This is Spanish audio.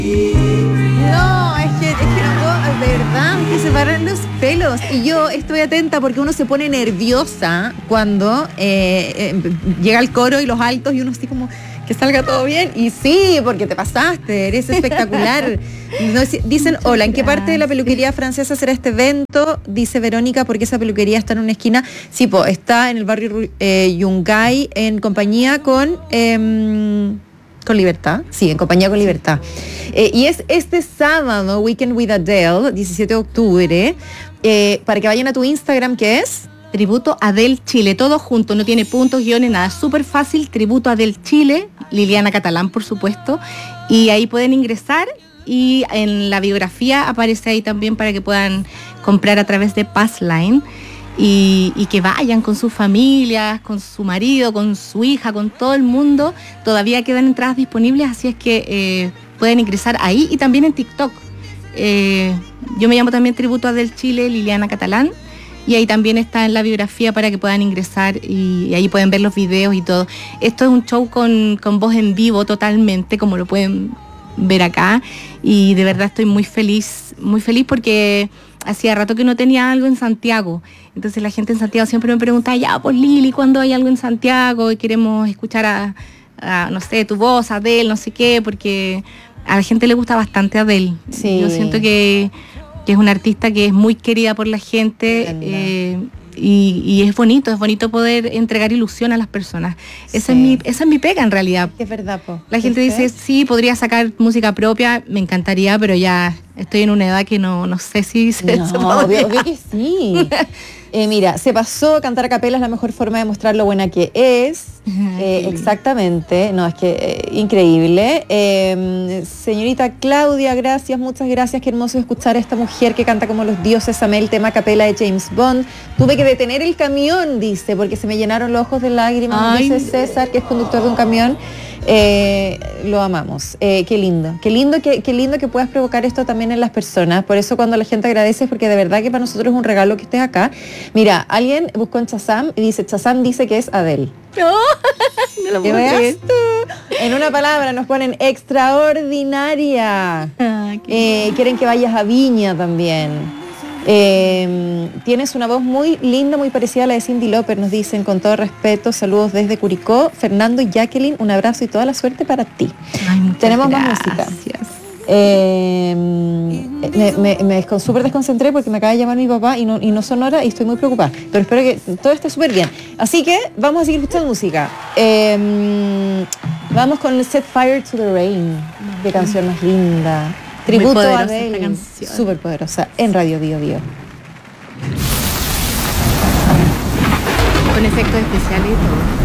No, es que no puedo, de verdad, que se paran los pelos. Y yo estoy atenta porque uno se pone nerviosa cuando llega el coro y los altos y uno así como que salga todo bien. Y sí, porque te pasaste, eres espectacular. Dicen, hola, ¿en qué parte de la peluquería francesa será este evento? Dice Verónica, porque esa peluquería está en una esquina. Sí, está en el barrio Yungay, en compañía con Libertad, sí, en compañía con Libertad. Y es este sábado, Weekend with Adele, 17 de octubre, para que vayan a tu Instagram, ¿qué es? Tributo Adele Chile, todo junto, no tiene puntos, guiones, nada, súper fácil. Tributo Adele Chile, Liliana Catalán, por supuesto, y ahí pueden ingresar y en la biografía aparece ahí también para que puedan comprar a través de Passline. Y que vayan con sus familias, con su marido, con su hija, con todo el mundo. Todavía quedan entradas disponibles, así es que pueden ingresar ahí y también en TikTok. Yo me llamo también Tributo a Del Chile, Liliana Catalán, y ahí también está en la biografía para que puedan ingresar y ahí pueden ver los videos y todo. Esto es un show con voz en vivo totalmente, como lo pueden ver acá, y de verdad estoy muy feliz porque hacía rato que no tenía algo en Santiago. Entonces la gente en Santiago siempre me pregunta, ya, pues Lili, ¿cuándo hay algo en Santiago? Y queremos escuchar a no sé, tu voz, Adele, no sé qué, porque a la gente le gusta bastante Adele. Sí. Yo siento que es una artista que es muy querida por la gente, y es bonito poder entregar ilusión a las personas. Esa es mi pega en realidad. Es verdad, po. La gente dice, sí, podría sacar música propia, me encantaría, pero ya estoy en una edad que no sé si se podría. Obvio que sí. Mira, se pasó, cantar a capela es la mejor forma de mostrar lo buena que es. Exactamente, no, es que increíble. Señorita Claudia, gracias, muchas gracias, qué hermoso escuchar a esta mujer que canta como los dioses. Amé el tema a capela de James Bond. Tuve que detener el camión, dice, porque se me llenaron los ojos de lágrimas. Dice César, que es conductor de un camión. Lo amamos. Qué lindo que puedas provocar esto también en las personas. Por eso cuando la gente agradece, porque de verdad que para nosotros es un regalo que estés acá. Mira, alguien buscó en Shazam y dice, Shazam dice que es Adele. No lo puedo creer. En una palabra nos ponen extraordinaria. Quieren que vayas a Viña también. Tienes una voz muy linda, muy parecida a la de Cyndi Lauper, nos dicen, con todo respeto, saludos desde Curicó. Fernando y Jacqueline, un abrazo y toda la suerte para ti. Tenemos más música. Me súper desconcentré porque me acaba de llamar mi papá y no son horas y estoy muy preocupada, pero espero que todo esté súper bien, así que vamos a seguir escuchando música. Vamos con el Set Fire to the Rain, de canción más linda, tributo a Adele, súper poderosa, en Radio Bio Bio. Con efectos especiales y todo.